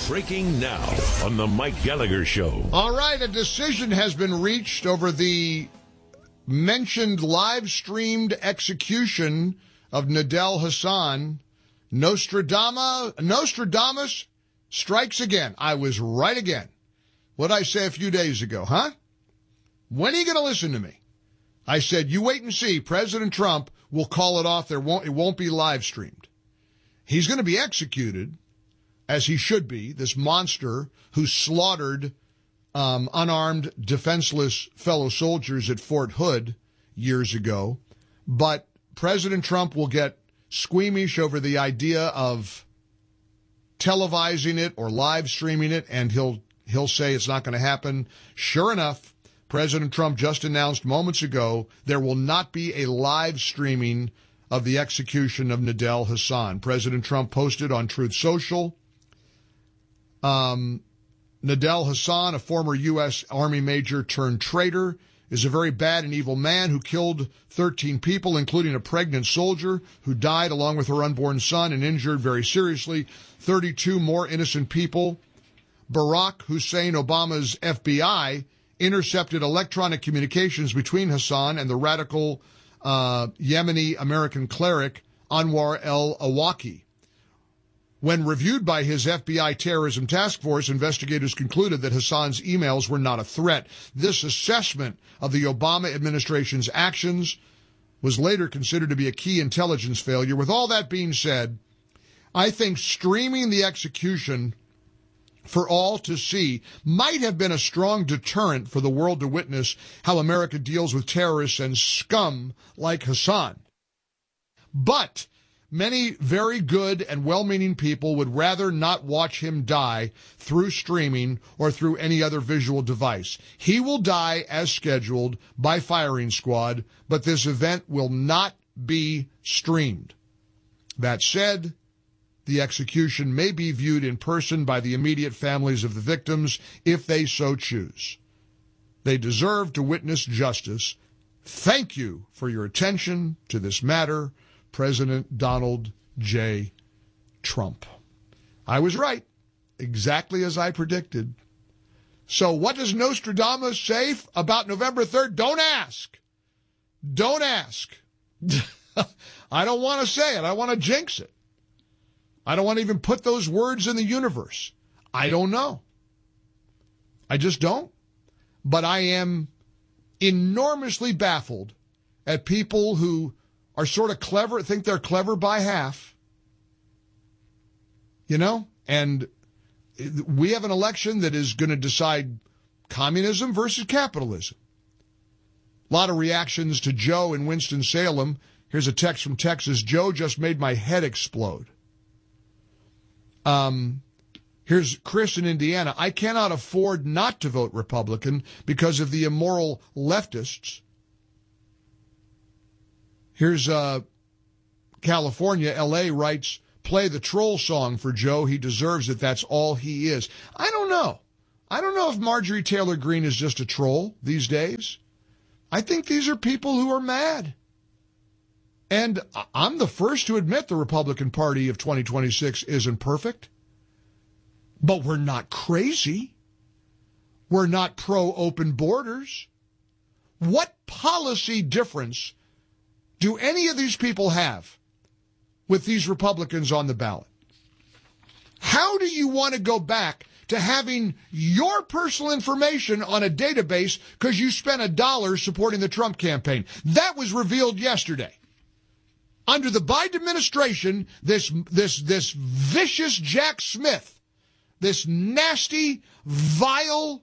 Breaking now on the Mike Gallagher Show. All right, a decision has been reached over the mentioned live-streamed execution of Nidal Hasan. Nostradamus strikes again. I was right again. What did I say a few days ago, huh? When are you going to listen to me? I said, you wait and see. President Trump will call it off. It won't be live-streamed. He's going to be executed, as he should be, this monster who slaughtered unarmed, defenseless fellow soldiers at Fort Hood years ago. But President Trump will get squeamish over the idea of televising it or live streaming it, and he'll say it's not going to happen. Sure enough, President Trump just announced moments ago there will not be a live streaming of the execution of Nidal Hasan. President Trump posted on Truth Social, Nidal Hasan, a former U.S. Army major turned traitor, is a very bad and evil man who killed 13 people, including a pregnant soldier who died along with her unborn son and injured very seriously 32 more innocent people. Barack Hussein Obama's FBI intercepted electronic communications between Hasan and the radical Yemeni American cleric Anwar el-Awlaki. When reviewed by his FBI terrorism task force, investigators concluded that Hasan's emails were not a threat. This assessment of the Obama administration's actions was later considered to be a key intelligence failure. With all that being said, I think streaming the execution for all to see might have been a strong deterrent for the world to witness how America deals with terrorists and scum like Hasan. But many very good and well-meaning people would rather not watch him die through streaming or through any other visual device. He will die as scheduled by firing squad, but this event will not be streamed. That said, the execution may be viewed in person by the immediate families of the victims if they so choose. They deserve to witness justice. Thank you for your attention to this matter, President Donald J. Trump. I was right, exactly as I predicted. So what does Nostradamus say about November 3rd? Don't ask. Don't ask. I don't want to say it. I want to jinx it. I don't want to even put those words in the universe. I don't know. I just don't. But I am enormously baffled at people who are sort of clever, think they're clever by half. You know? And we have an election that is going to decide communism versus capitalism. A lot of reactions to Joe in Winston-Salem. Here's a text from Texas. Joe just made my head explode. Here's Chris in Indiana. I cannot afford not to vote Republican because of the immoral leftists. Here's California. L.A. writes, play the troll song for Joe. He deserves it. That's all he is. I don't know. I don't know if Marjorie Taylor Greene is just a troll these days. I think these are people who are mad. And I'm the first to admit the Republican Party of 2026 isn't perfect. But we're not crazy. We're not pro-open borders. What policy difference do any of these people have with these Republicans on the ballot? How do you want to go back to having your personal information on a database because you spent $1 supporting the Trump campaign? That was revealed yesterday. Under the Biden administration, this vicious Jack Smith, this nasty, vile,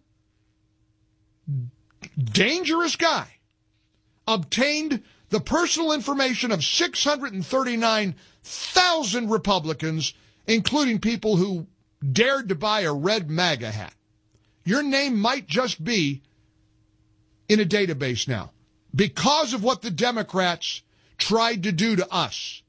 dangerous guy, obtained the personal information of 639,000 Republicans, including people who dared to buy a red MAGA hat. Your name might just be in a database now because of what the Democrats tried to do to us.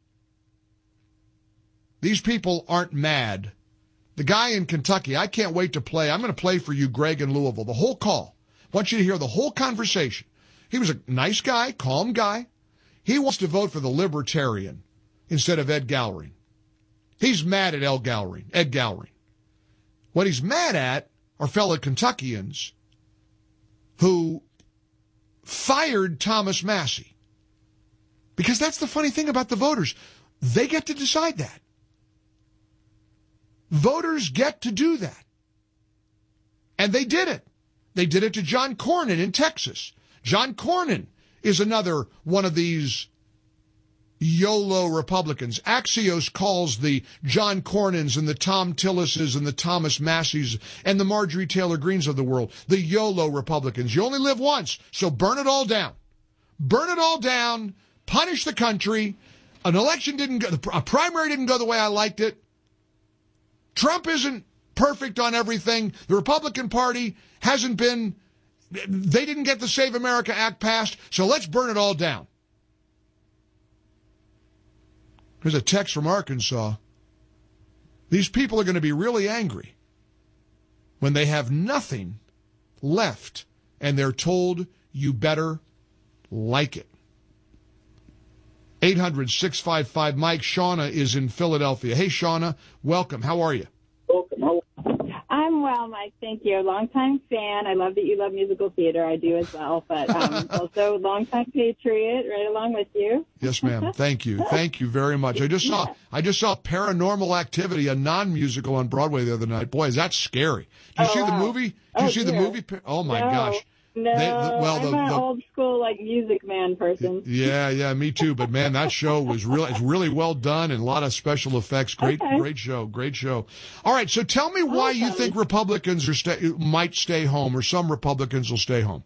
These people aren't mad. The guy in Kentucky, I can't wait to play. I'm going to play for you, Greg in Louisville, the whole call. I want you to hear the whole conversation. He was a nice guy, calm guy. He wants to vote for the Libertarian instead of Ed Gowring. He's mad at Ed Gowring. What he's mad at are fellow Kentuckians who fired Thomas Massie. Because that's the funny thing about the voters. They get to decide that. Voters get to do that. And they did it. They did it to John Cornyn in Texas. John Cornyn is another one of these YOLO Republicans. Axios calls the John Cornyns and the Tom Tillises and the Thomas Massies and the Marjorie Taylor Greens of the world the YOLO Republicans. You only live once, so burn it all down. Burn it all down. Punish the country. An election didn't go, a primary didn't go the way I liked it. Trump isn't perfect on everything. The Republican Party hasn't been, they didn't get the Save America Act passed, so let's burn it all down. Here's a text from Arkansas. These people are going to be really angry when they have nothing left and they're told you better like it. 800-655-Mike. Shauna is in Philadelphia. Hey, Shauna, welcome. How are you? I'm well, Mike. Thank you. Longtime fan. I love that you love musical theater. I do as well, but also longtime patriot, right along with you. Yes, ma'am. Thank you. Thank you very much. I just saw Paranormal Activity, a non-musical on Broadway the other night. Boy, is that scary. Did you see the movie? Did you see the movie? Oh my gosh. No, I'm an old school Music Man person. Yeah, me too. But man, that show was it's really well done and a lot of special effects. Great show. All right, so tell me why you think Republicans might stay home, or some Republicans will stay home.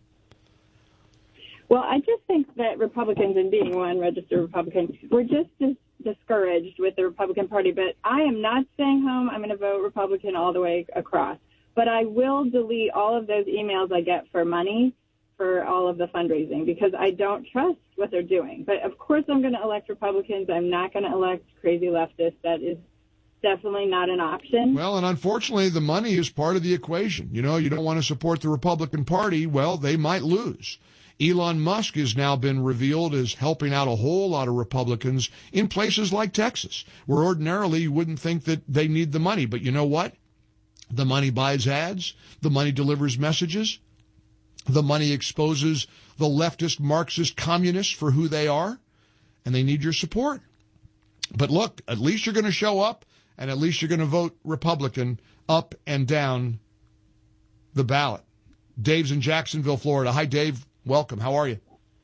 Well, I just think that Republicans, and being one registered Republican, we're just discouraged with the Republican Party. But I am not staying home. I'm going to vote Republican all the way across. But I will delete all of those emails I get for money for all of the fundraising because I don't trust what they're doing. But, of course, I'm going to elect Republicans. I'm not going to elect crazy leftists. That is definitely not an option. Well, and unfortunately, the money is part of the equation. You know, you don't want to support the Republican Party. Well, they might lose. Elon Musk has now been revealed as helping out a whole lot of Republicans in places like Texas, where ordinarily you wouldn't think that they need the money. But you know what? The money buys ads. The money delivers messages. The money exposes the leftist, Marxist, communists for who they are, and they need your support. But look, at least you're going to show up, and at least you're going to vote Republican up and down the ballot. Dave's in Jacksonville, Florida. Hi, Dave. Welcome. How are you?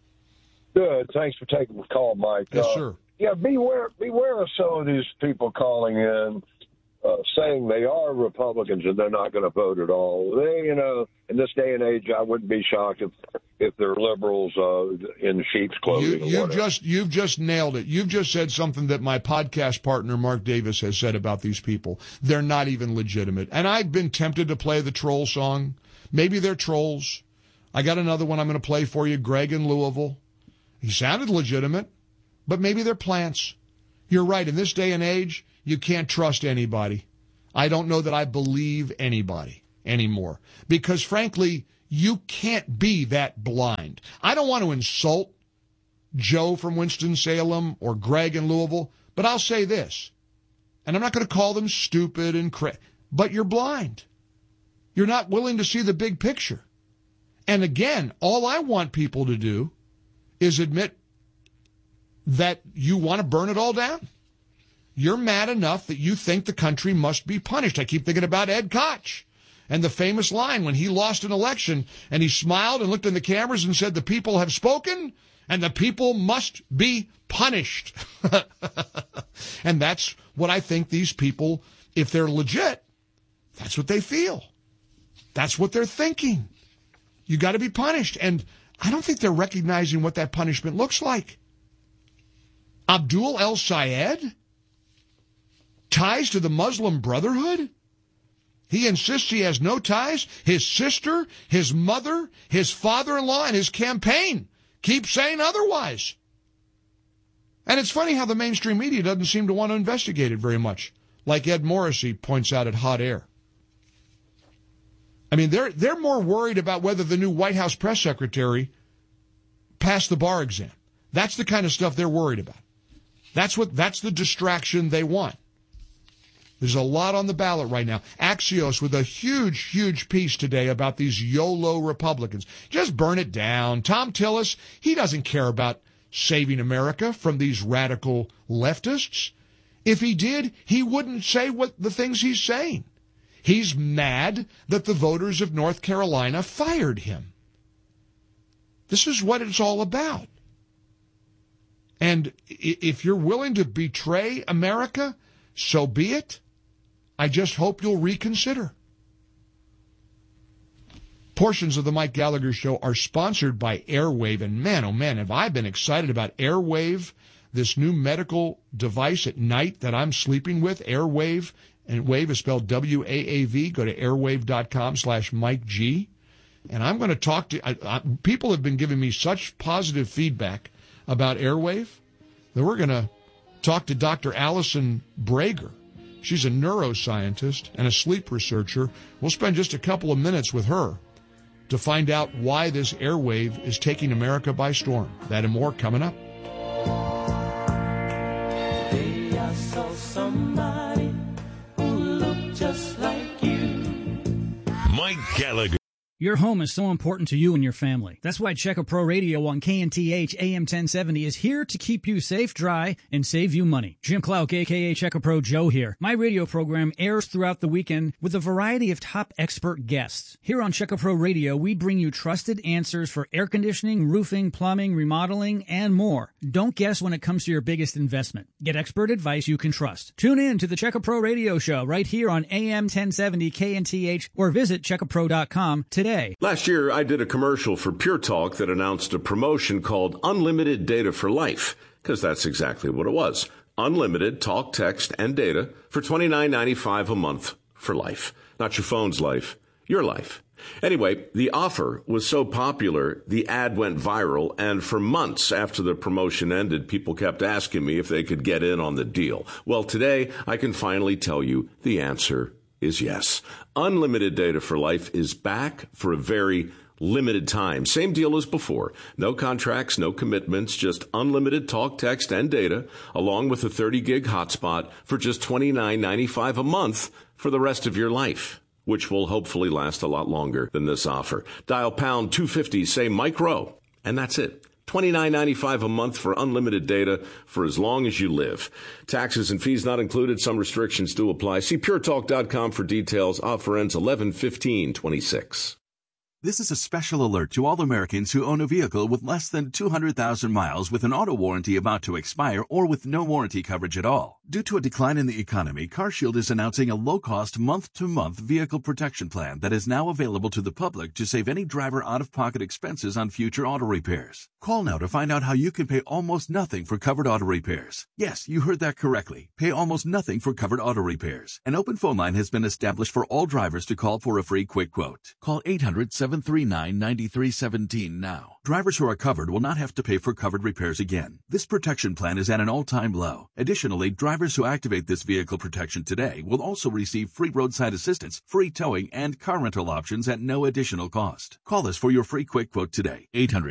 Good. Thanks for taking the call, Mike. Yes, sir. Yeah, beware of some of these people calling in saying they are Republicans and they're not going to vote at all. They, in this day and age, I wouldn't be shocked if they're liberals in sheep's clothing. You've just nailed it. You've just said something that my podcast partner, Mark Davis, has said about these people. They're not even legitimate. And I've been tempted to play the troll song. Maybe they're trolls. I got another one I'm going to play for you, Greg in Louisville. He sounded legitimate, but maybe they're plants. You're right. In this day and age, you can't trust anybody. I don't know that I believe anybody anymore because, frankly, you can't be that blind. I don't want to insult Joe from Winston-Salem or Greg in Louisville, but I'll say this, and I'm not going to call them stupid and but you're blind. You're not willing to see the big picture. And again, all I want people to do is admit that you want to burn it all down. You're mad enough that you think the country must be punished. I keep thinking about Ed Koch and the famous line when he lost an election and he smiled and looked in the cameras and said, "The people have spoken and the people must be punished." And that's what I think these people, if they're legit, that's what they feel. That's what they're thinking. You got to be punished. And I don't think they're recognizing what that punishment looks like. Abdul El-Sayed? Ties to the Muslim Brotherhood? He insists he has no ties. His sister, his mother, his father-in-law, and his campaign keep saying otherwise. And it's funny how the mainstream media doesn't seem to want to investigate it very much, like Ed Morrissey points out at Hot Air. I mean, they're more worried about whether the new White House press secretary passed the bar exam. That's the kind of stuff they're worried about. That's the distraction they want. There's a lot on the ballot right now. Axios with a huge, huge piece today about these YOLO Republicans. Just burn it down. Tom Tillis, he doesn't care about saving America from these radical leftists. If he did, he wouldn't say what the things he's saying. He's mad that the voters of North Carolina fired him. This is what it's all about. And if you're willing to betray America, so be it. I just hope you'll reconsider. Portions of the Mike Gallagher Show are sponsored by Airwave. And man, oh man, have I been excited about Airwave, this new medical device at night that I'm sleeping with, Airwave. And Wave is spelled W-A-A-V. Go to airwave.com/Mike G. And I'm going to talk to people have been giving me such positive feedback about Airwave that we're going to talk to Dr. Allison Brager. She's a neuroscientist and a sleep researcher. We'll spend just a couple of minutes with her to find out why this Airwave is taking America by storm. That and more coming up. Today I saw somebody who looked just like you. Mike Gallagher. Your home is so important to you and your family. That's why Checker Pro Radio on KNTH AM 1070 is here to keep you safe, dry, and save you money. Jim Clark, a.k.a. Checker Pro Joe here. My radio program airs throughout the weekend with a variety of top expert guests. Here on Checker Pro Radio, we bring you trusted answers for air conditioning, roofing, plumbing, remodeling, and more. Don't guess when it comes to your biggest investment. Get expert advice you can trust. Tune in to the Checker Pro Radio Show right here on AM 1070 KNTH or visit checkerpro.com today. Last year, I did a commercial for Pure Talk that announced a promotion called Unlimited Data for Life, because that's exactly what it was. Unlimited talk, text, and data for $29.95 a month for life. Not your phone's life, your life. Anyway, the offer was so popular, the ad went viral, and for months after the promotion ended, people kept asking me if they could get in on the deal. Well, today, I can finally tell you the answer is yes. Unlimited Data for Life is back for a very limited time. Same deal as before. No contracts, no commitments, just unlimited talk, text, and data, along with a 30-gig hotspot for just $29.95 a month for the rest of your life, which will hopefully last a lot longer than this offer. Dial pound 250, say Mike Rowe, and that's it. $29.95 a month for unlimited data for as long as you live. Taxes and fees not included. Some restrictions do apply. See puretalk.com for details. Offer ends 11/15/26. This is a special alert to all Americans who own a vehicle with less than 200,000 miles with an auto warranty about to expire or with no warranty coverage at all. Due to a decline in the economy, CarShield is announcing a low-cost month-to-month vehicle protection plan that is now available to the public to save any driver out-of-pocket expenses on future auto repairs. Call now to find out how you can pay almost nothing for covered auto repairs. Yes, you heard that correctly. Pay almost nothing for covered auto repairs. An open phone line has been established for all drivers to call for a free quick quote. Call 800-739-9317 now. Drivers who are covered will not have to pay for covered repairs again. This protection plan is at an all-time low. Additionally, drivers who activate this vehicle protection today will also receive free roadside assistance, free towing, and car rental options at no additional cost. Call us for your free quick quote today. 800